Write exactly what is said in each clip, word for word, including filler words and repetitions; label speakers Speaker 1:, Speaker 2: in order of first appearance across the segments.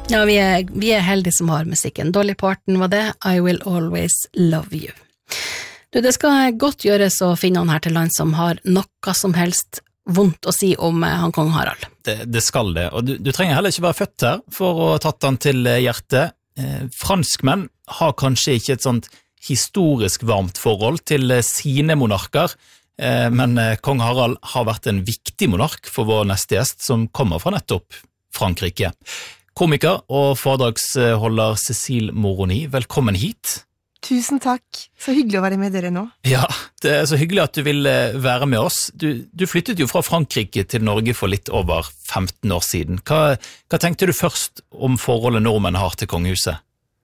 Speaker 1: Ja, vi er, vi er heldige som har musikken. Dolly Parton var det, I Will Always Love You. Du, det skal godt gjøres å finne noen her til land som har noe som helst vondt å si om han kong Harald.
Speaker 2: Det, det skal det, og du, du trenger heller ikke være født her for å ha tatt han til hjertet. Eh, franskmenn har kanskje ikke et sånt historisk varmt forhold til sine monarker, eh, men kong Harald har vært en viktig monark for vår neste gjest, som kommer fra nettopp Frankrike. Komiker og foredragsholder Cécile Moroni, velkommen hit.
Speaker 3: Tusen takk, så hyggelig å være med dere nå.
Speaker 2: Ja, det er så hyggelig at du vil være med oss. Du, du flyttet jo fra Frankrike til Norge for litt over femten år siden. Hva, hva tenkte du først om forholdet nordmenn har til kongehuset?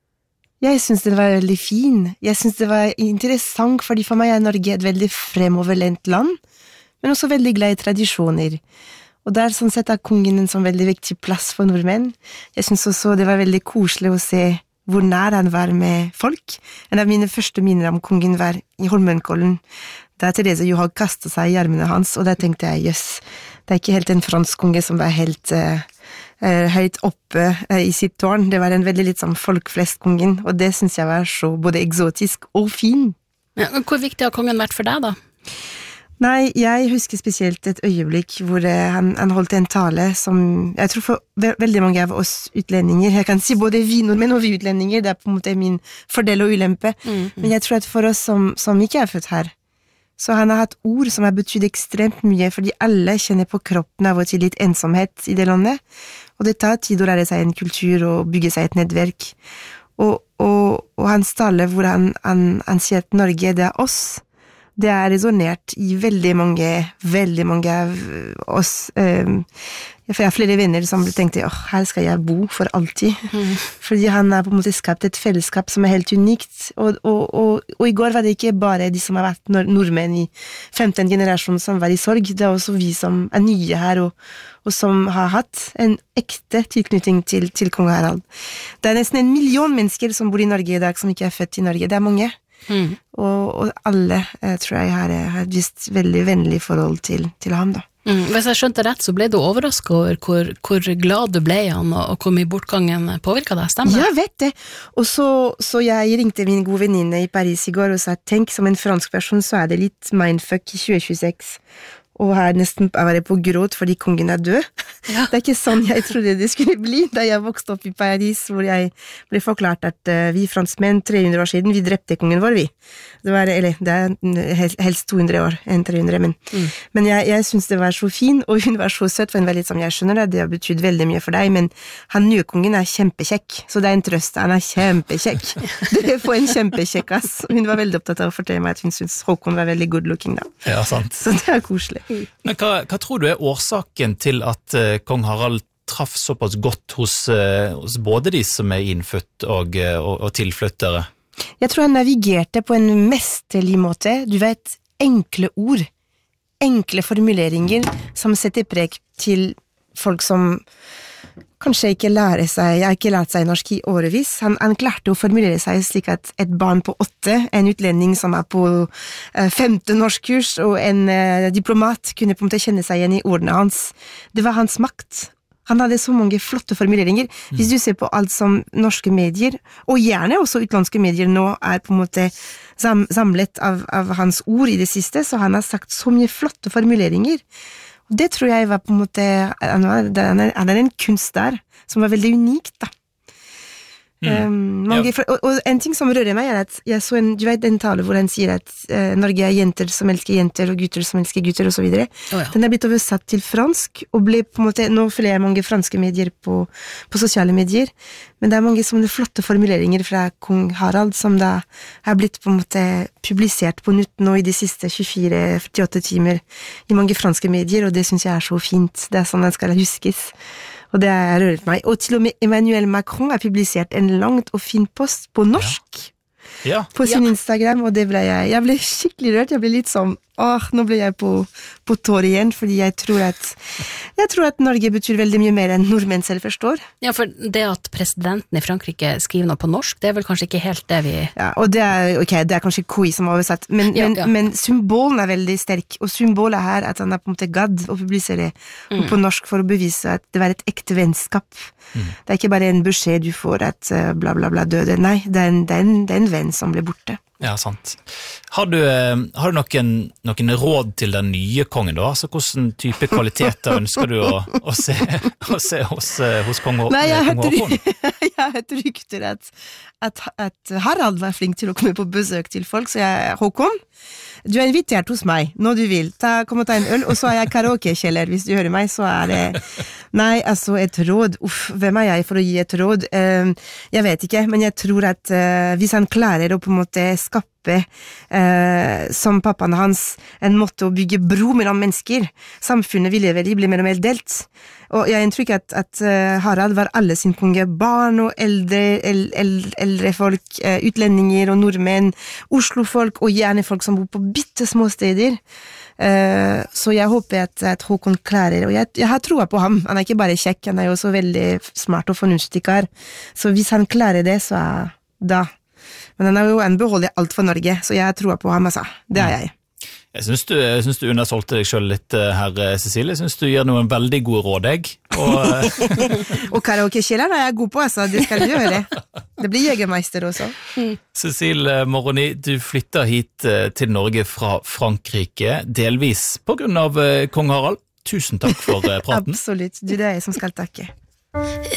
Speaker 3: Jeg synes det var veldig fin. Jeg synes det var interessant, fordi for meg er Norge et veldig fremoverlent land, men også veldig glad i tradisjoner. Og der sånn sett er kongen en sånn veldig viktig plass for nordmenn. Jeg synes også det var veldig koselig å se hvor nær han var med folk. En av mine første minner om kongen var i Holmenkollen, da Therese Johaug kastet seg i armene hans, og da tenkte jeg, jøss, det er ikke helt en fransk konge som var helt uh, uh, høyt oppe uh, i sitt tårn. Det var en veldig litt sånn folkflest-kongen, og det synes jeg var så både eksotisk og fin.
Speaker 1: Ja, hvor viktig har kongen vært for deg da?
Speaker 3: Nei, jeg husker spesielt et øyeblikk hvor uh, han, han holdt en tale som, jeg tror for ve- veldig mange av oss utlendinger, jeg kan si både vi nordmenn og vi utlendinger, det er på en måte min fordel og ulempe, mm-hmm. men jeg tror at for oss som, som ikke er født her, så han har hatt ord som har betydd ekstremt mye, fordi alle kjenner på kroppen av og til litt ensomhet i det landet, og det tar tid å lære seg en kultur og bygge seg et nettverk, og, og, og hans tale hvor han, han, han sier at Norge, det er oss, det er resonert i veldig mange, veldig mange av oss. Um, jeg har flere venner som tenkte, åh, her skal jeg bo for alltid. Mm. Fordi han har på en måte skapt et fellesskap som er helt unikt. Og, og, og, og i går var det ikke bare de som har vært nord- nordmenn i femten generasjoner som var i sorg, det er også vi som er nye her, og, og som har hatt en ekte tilknytning til, til kong Harald. Det er nesten en million mennesker som bor i Norge i dag, som ikke er født i Norge. Det er mange. Mm. Og, og alle eh, tror jeg har, har vist veldig vennlig forhold til, til ham da.
Speaker 1: Mm. Hvis jeg skjønte rett, så ble du overrasket over hvor, hvor glad du ble han, og, og hvor mye bortgangen påvirket deg, stemmer?
Speaker 3: Ja, vet det. Og så, så jeg ringte min gode venninne i Paris i går og sa, tenk, som en fransk person så er det litt mindfuck i tjue tjueseks. Og her nesten var jeg på gråt fordi kongen er død. Ja. Det er ikke sånn jeg trodde det skulle bli da jeg vokste opp i Paris, hvor jeg ble forklart at uh, vi franskmenn tre hundre år siden, vi drepte kongen vår, vi. Det var, eller, det er helst to hundre år enn tre hundre, men, mm. men jeg, jeg synes det var så fin, og hun var så søt, for hun var litt som jeg skjønner det, det har betydd veldig mye for deg, men han nye kongen er kjempekjekk, så det er en trøst, han er kjempekjekk. Dere får en kjempekjekk, ass. Hun var veldig opptatt av å fortelle meg at hun synes Håkon var veldig good looking da.
Speaker 2: Ja, sant.
Speaker 3: Så det er koselig.
Speaker 2: Men hva, hva tror du er årsaken til at uh, kong Harald traff såpass godt hos, uh, hos både de som er innfødt og, uh, og, og tilflyttere?
Speaker 3: Jeg tror han navigerte på en mesterlig måte. Du vet, enkle ord, enkle formuleringer som setter preg til folk som kanskje ikke lærer seg, jeg har ikke lært seg norsk i årevis. Han, han klarte å formulere seg slik at et barn på åtte, en utlending som er på uh, femte norskkurs, og en uh, diplomat kunne på en måte kjenne seg igjen i ordene hans. Det var hans makt. Han hadde så mange flotte formuleringer. Hvis du ser på alt som norske medier, og gjerne også utenlandske medier nå er på en måte sam- samlet av, av hans ord i det siste, så han har sagt så mye flotte formuleringer. Det tror jeg var på en måte, han er en kunst der, som var veldig unikt da. Mm. Um, mange, ja. og, og en ting som rører meg er at jeg så en, du vet en tale hvor han sier at uh, Norge er jenter som elsker jenter, og gutter som elsker gutter, og så videre. Oh, ja. Den er blitt oversatt til fransk, og ble på en måte, nå følger jeg mange franske medier på, på sosiale medier, men det er mange sånne flotte formuleringer fra kong Harald, som da har blitt på en måte publisert på nytt nå i de siste tjuefire til førtiåtte timer i mange franske medier, og det synes jeg er så fint. Det er sånn den skal huskes. Og det har rørt meg. Og til og med Emmanuel Macron har publisert en langt og fin post på norsk.
Speaker 2: Ja. Ja.
Speaker 3: På sin
Speaker 1: ja.
Speaker 3: Instagram, og det ble jeg, jeg ble skikkelig rørt. Jeg ble litt sånn, åh, nå ble jeg på, på tår igjen, fordi jeg tror at jeg tror at Norge betyr veldig mye mer enn nordmenn selv forstår.
Speaker 1: Ja, for det at presidenten i Frankrike skriver noe på norsk, det er vel kanskje ikke helt det vi...
Speaker 3: Ja, og det er, ok, det er kanskje K I som har oversatt, men,
Speaker 1: Ja,
Speaker 3: men,
Speaker 1: ja.
Speaker 3: men symbolen er veldig sterk, og symbolet her er at han er på en måte gadd å publisere
Speaker 1: Mm.
Speaker 3: på norsk for å bevise at det var et ekte vennskap. Det er ikke bare en beskjed du får at uh, bla bla bla døde, nei, det er en, det er en, det er en venn som ble borte.
Speaker 2: Ja, sant. Har du, eh, har du noen, noen råd til den nye kongen da? Altså, hvordan type kvaliteter ønsker du å, å, se, å se hos, eh, hos kong, Hå-
Speaker 3: Nei, jeg har
Speaker 2: kong Håkon?
Speaker 3: hørt, jeg har hørt rykter at, at, at Harald var flink til å komme på besøk til folk, så jeg, Håkon, du er invitert hos meg, når du vil. Ta, kom og ta en øl, og så er jeg karaoke-kjeller, hvis du hører meg, så er det... Nei, altså, et råd, uff, hvem er jeg for å gi et råd? Uh, jeg vet ikke, men jeg tror at uh, hvis han klarer å på en måte skape, uh, som pappaen hans, en måte å bygge bro mellom mennesker, samfunnet vi lever i blir mer og mer delt. Og jeg har inntrykk at, at uh, Harald var alle sin konge, barn og eldre, el, el, eldre folk, uh, utlendinger og nordmenn, Oslo-folk og gjerne folk som bor på bitte små steder. Uh, så jeg håper at, at Håkon klarer, og jeg, jeg har troa på ham. Han er ikke bare kjekk, han er jo også veldig smart og fornuftig kar. Så hvis han klarer det, så er da. Men han er jo en beholder alt for Norge, så jeg har troa på ham, altså. Det har jeg.
Speaker 2: Jeg synes du, jeg synes du undersolgte deg selv litt eh, her, Cecilie. Jeg synes du gir noen veldig gode råd, jeg. Og, eh,
Speaker 3: Og karaoke-kjelleren er jeg god på, altså. Det skal du gjøre. Det blir Jegermeister også.
Speaker 2: Cecilie Moroni, du flytter hit eh, til Norge fra Frankrike, delvis på grunn av eh, kong Harald. Tusen takk for eh, praten.
Speaker 3: Absolutt. Du, det er jeg som skal takke.